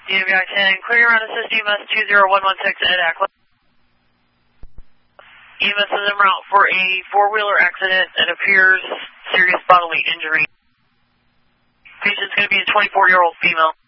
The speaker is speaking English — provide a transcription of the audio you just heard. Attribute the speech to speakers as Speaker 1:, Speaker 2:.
Speaker 1: DWI 10, clear around assist EMS 20116 at Ackland. EMS is en route for a four-wheeler accident that appears serious bodily injury. Patient's going to be a 24-year-old female.